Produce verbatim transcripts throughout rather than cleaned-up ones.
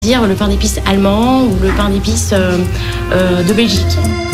Dire le pain d'épices allemand ou le pain d'épices euh, euh, de Belgique.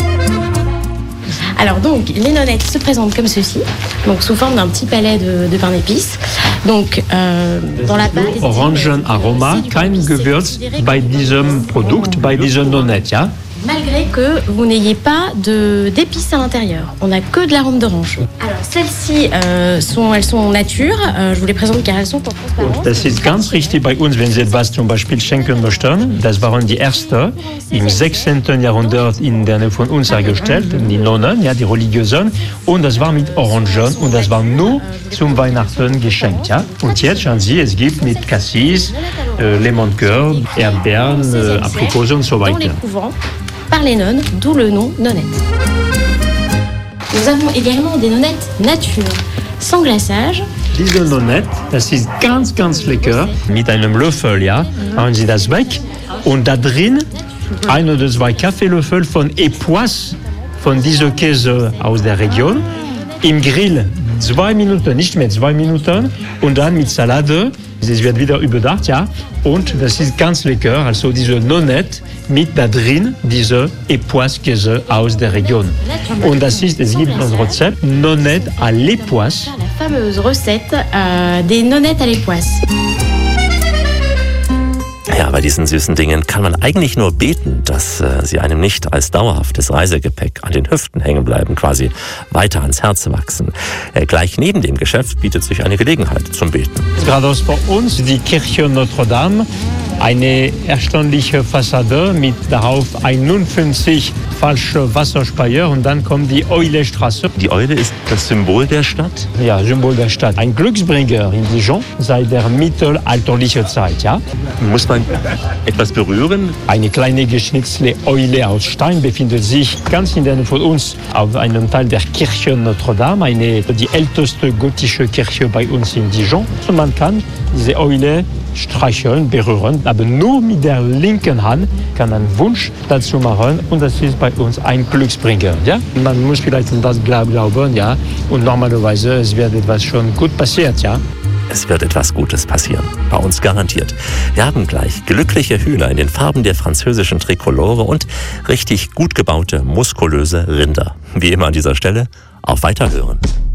Alors donc, les nonnettes se présentent comme ceci, donc sous forme d'un petit palais de, de pain d'épices. Donc, euh, dans la pâte... Orangen Aroma, kein Gewürz bei diesem Produkt, bei dieser Nonette, ja? Malgré que vous n'ayez pas de, d'épices à l'intérieur. On n'a que de l'arôme d'orange. Alors, celles-ci, euh, sont, elles sont nature. Euh, je vous les présente car elles sont en transparence. Das ist ganz richtig bei uns, wenn Sie etwas zum Beispiel schenken möchten. Das waren die ersten im sechzehnten. Jahrhundert in der Nähe von uns hergestellt, die Nonnen, ja, die Religiösen. Und das war mit Orangen und das war nur zum Weihnachten geschenkt. Ja. Und jetzt schauen Sie, es gibt mit Cassis, äh, Lemoncoeur, Erdbeeren, äh, Aprikosen und so weiter. Par les nonnes, d'où le nom nonnette. Nous avons également des nonnettes nature, sans glaçage. Diese Nonnette, das ist ganz, ganz lecker. Mit einem Löffel, ja, machen Sie das weg. Und da drin ein oder zwei Kaffeelöffel von Epoisse, von diesem Käse aus der Region. Im Grill zwei Minuten, nicht mehr zwei Minuten. Und dann mit Salate. Es wird wieder überdacht, ja. Und das ist ganz lecker. Also diese Nonnette mit da drin, diese Epoisse-Käse aus der Region. Und das ist, es gibt ein Rezept, Nonnette à l'époisse. La fameuse recette euh, des nonnettes à l'époisse. Ja, bei diesen süßen Dingen kann man eigentlich nur beten, dass äh, sie einem nicht als dauerhaftes Reisegepäck an den Hüften hängen bleiben, quasi weiter ans Herz wachsen. Äh, gleich neben dem Geschäft bietet sich eine Gelegenheit zum Beten. Geradeaus bei uns die Kirche Notre Dame, eine erstaunliche Fassade mit darauf einundfünfzig falsche Wasserspeier und dann kommt die Eulestraße. Die Eule ist das Symbol der Stadt? Ja, Symbol der Stadt. Ein Glücksbringer in Dijon seit der mittelalterlichen Zeit, ja. Muss man etwas berühren? Eine kleine geschnitzte Eule aus Stein befindet sich ganz in der Nähe von uns auf einem Teil der Kirche Notre Dame, eine, die älteste gotische Kirche bei uns in Dijon. Und man kann diese Eule streicheln, berühren, aber nur mit der linken Hand kann man einen Wunsch dazu machen und das ist bei uns ein Glücksbringer. Ja? Man muss vielleicht an das glauben, ja, und normalerweise es wird etwas schon gut passiert, ja. Es wird etwas Gutes passieren. Bei uns garantiert. Wir haben gleich glückliche Hühner in den Farben der französischen Trikolore und richtig gut gebaute, muskulöse Rinder. Wie immer an dieser Stelle, auf Weiterhören.